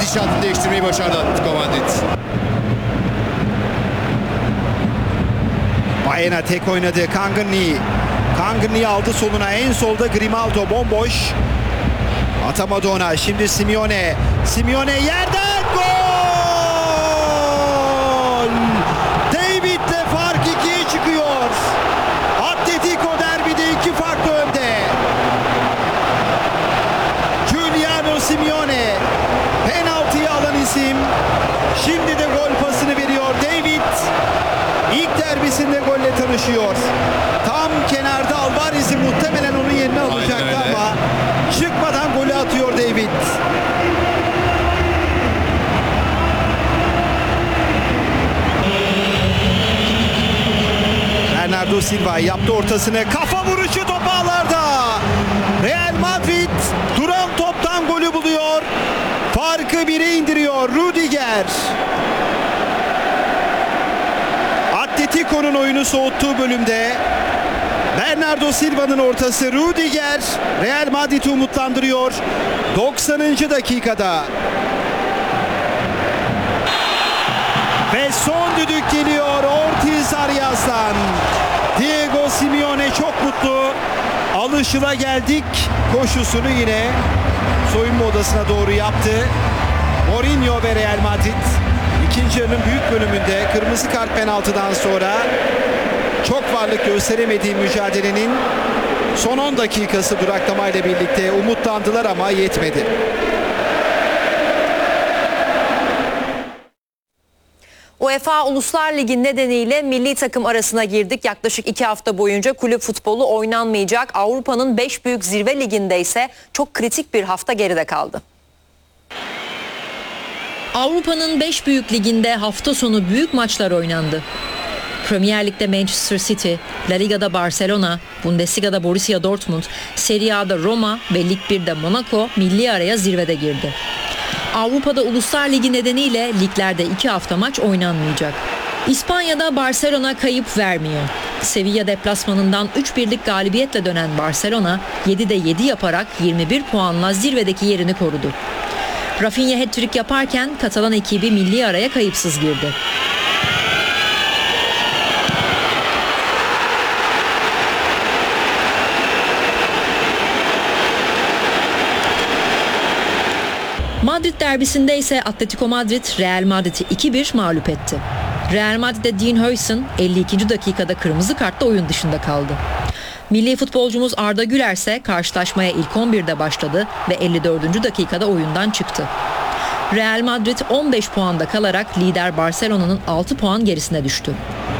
gidişatını değiştirmeyi başardı Atletico Madrid. Baena tek oynadı. Kangni aldı soluna. En solda Grimaldo bomboş. Atamadı ona. Şimdi Simeone. Simeone yerden gol! David'le fark 2'ye çıkıyor. Atletico derbide 2 farklı önde. Giuliano Simeone penaltıyı alan isim. Şimdi de gol pasını veriyor David. İlk derbisinde golle tanışıyor. Tam kenarda Alvarez'i muhtemelen onun yerine alacaktı ama çıkmadan golü atıyor David. Bernardo Silva yaptı ortasını. Kafa vuruşu top ağlarda. Real Madrid duran toptan golü buluyor. Farkı 1'e indiriyor Rüdiger. Atletico'nun oyunu soğuttuğu bölümde Bernardo Silva'nın ortası, Rüdiger Real Madrid'i umutlandırıyor 90. dakikada. Ve son düdük geliyor Ortiz Arias'tan. Diego Simeone çok mutlu. Alışılageldik koşusunu yine soyunma odasına doğru yaptı. Mourinho ve Real Madrid İkinci yarının büyük bölümünde kırmızı kart penaltıdan sonra çok varlık gösteremediği mücadelenin son 10 dakikası duraklamayla birlikte umutlandılar ama yetmedi. UEFA Uluslar Ligi nedeniyle milli takım arasına girdik. Yaklaşık 2 hafta boyunca kulüp futbolu oynanmayacak. Avrupa'nın 5 büyük zirve liginde ise çok kritik bir hafta geride kaldı. Avrupa'nın 5 büyük liginde hafta sonu büyük maçlar oynandı. Premier Lig'de Manchester City, La Liga'da Barcelona, Bundesliga'da Borussia Dortmund, Serie A'da Roma ve Lig 1'de Monaco milli araya zirvede girdi. Avrupa'da Uluslar Ligi nedeniyle liglerde 2 hafta maç oynanmayacak. İspanya'da Barcelona kayıp vermiyor. Sevilla deplasmanından 3-1'lik galibiyetle dönen Barcelona 7'de 7 yaparak 21 puanla zirvedeki yerini korudu. Rafinha hat-trick yaparken Katalan ekibi milli araya kayıpsız girdi. Madrid derbisinde ise Atletico Madrid Real Madrid'i 2-1 mağlup etti. Real Madrid'de Dean Huijsen 52. dakikada kırmızı kartla oyun dışında kaldı. Milli futbolcumuz Arda Güler ise karşılaşmaya ilk 11'de başladı ve 54. dakikada oyundan çıktı. Real Madrid 15 puanda kalarak lider Barcelona'nın 6 puan gerisine düştü.